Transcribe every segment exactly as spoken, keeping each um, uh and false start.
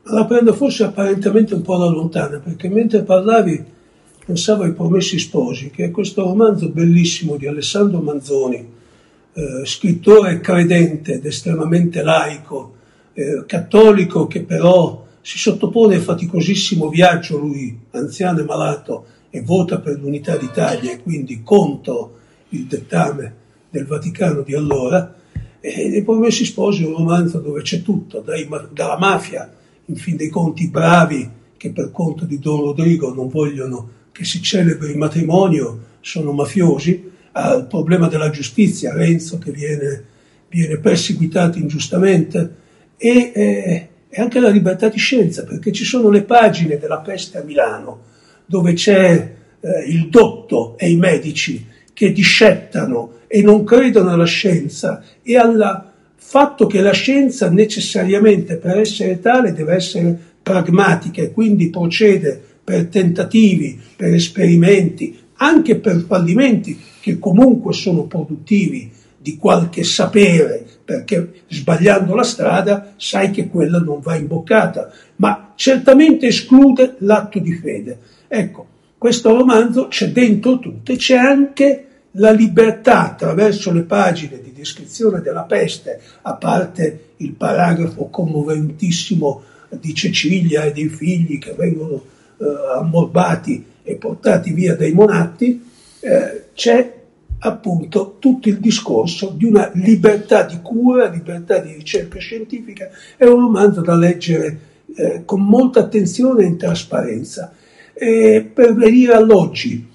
la prendo forse apparentemente un po' alla lontana, perché mentre parlavi pensavo ai Promessi Sposi, che è questo romanzo bellissimo di Alessandro Manzoni, eh, scrittore credente ed estremamente laico, eh, cattolico, che però si sottopone a faticosissimo viaggio, lui anziano e malato, e vota per l'unità d'Italia e quindi contro il dettame del Vaticano di allora. E I Promessi Sposi è un romanzo dove c'è tutto, dai, dalla mafia, in fin dei conti bravi che per conto di Don Rodrigo non vogliono che si celebri il matrimonio, sono mafiosi, al problema della giustizia, Renzo che viene, viene perseguitato ingiustamente, e, eh, e anche la libertà di scienza, perché ci sono le pagine della peste a Milano, dove c'è eh, il dotto e i medici che discettano e non credono alla scienza e al fatto che la scienza necessariamente per essere tale deve essere pragmatica e quindi procede per tentativi, per esperimenti, anche per fallimenti che comunque sono produttivi di qualche sapere, perché sbagliando la strada sai che quella non va imboccata, ma certamente esclude l'atto di fede. Ecco, questo romanzo c'è dentro tutto e c'è anche la libertà attraverso le pagine di descrizione della peste, a parte il paragrafo commoventissimo di Cecilia e dei figli che vengono eh, ammorbati e portati via dai monatti, eh, c'è appunto tutto il discorso di una libertà di cura, libertà di ricerca scientifica. È un romanzo da leggere eh, con molta attenzione e in trasparenza. E per venire all'oggi,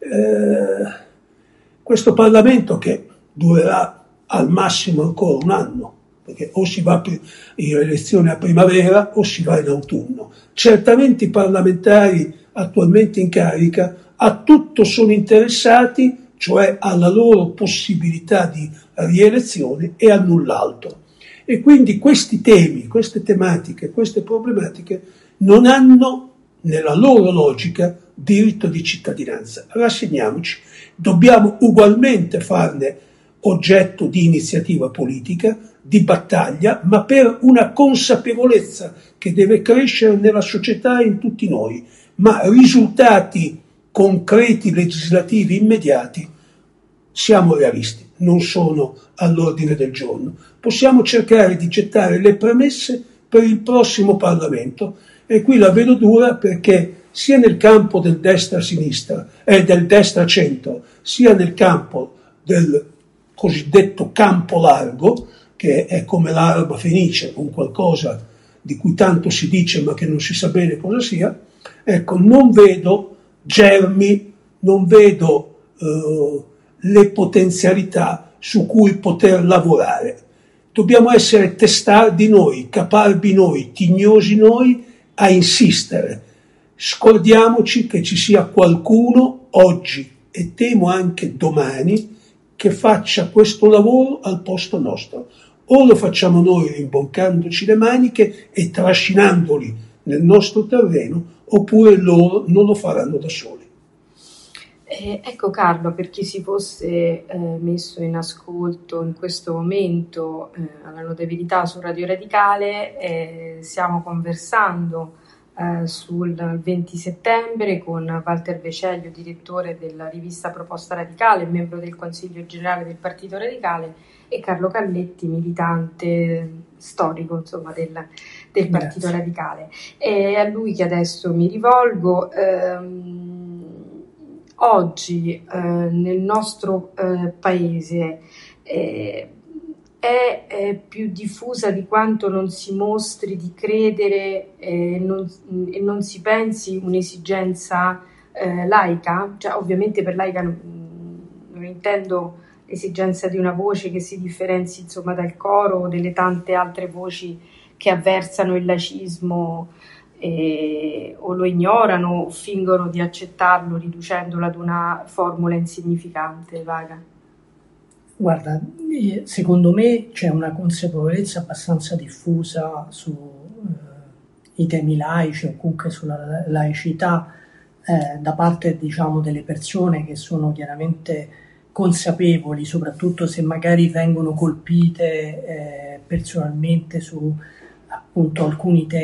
eh, questo Parlamento che durerà al massimo ancora un anno, perché o si va in elezione a primavera o si va in autunno. Certamente i parlamentari attualmente in carica a tutto sono interessati, cioè alla loro possibilità di rielezione e a null'altro. E quindi questi temi, queste tematiche, queste problematiche non hanno nella loro logica diritto di cittadinanza. Rassegniamoci, dobbiamo ugualmente farne oggetto di iniziativa politica, di battaglia, ma per una consapevolezza che deve crescere nella società e in tutti noi, ma risultati concreti legislativi immediati, siamo realisti, non sono all'ordine del giorno. Possiamo cercare di gettare le premesse per il prossimo Parlamento, e qui la vedo dura perché sia nel campo del destra-sinistra e eh, del destra-centro, sia nel campo del cosiddetto campo largo, che è come l'araba fenice, un qualcosa di cui tanto si dice ma che non si sa bene cosa sia, ecco, non vedo germi, non vedo eh, le potenzialità su cui poter lavorare. Dobbiamo essere testardi noi, caparbi noi, tignosi noi, a insistere. Scordiamoci che ci sia qualcuno oggi e temo anche domani che faccia questo lavoro al posto nostro. O lo facciamo noi rimboccandoci le maniche e trascinandoli nel nostro terreno, oppure loro non lo faranno da soli. Eh, ecco Carlo, per chi si fosse eh, messo in ascolto in questo momento eh, alla notabilità su Radio Radicale, eh, stiamo conversando eh, sul venti settembre con Walter Veceglio, direttore della rivista Proposta Radicale, membro del Consiglio Generale del Partito Radicale, e Carlo Calletti, militante storico insomma del, del Partito Grazie. Radicale. È a lui che adesso mi rivolgo. Ehm, Oggi eh, nel nostro eh, paese eh, è, è più diffusa di quanto non si mostri di credere e eh, non, eh, non si pensi un'esigenza eh, laica, cioè ovviamente per laica non, non intendo l'esigenza di una voce che si differenzi insomma dal coro o delle tante altre voci che avversano il laicismo E, o lo ignorano o fingono di accettarlo riducendolo ad una formula insignificante, vaga. Guarda, secondo me c'è una consapevolezza abbastanza diffusa sui eh, temi laici o comunque sulla laicità eh, da parte, diciamo, delle persone che sono chiaramente consapevoli, soprattutto se magari vengono colpite eh, personalmente su appunto alcuni temi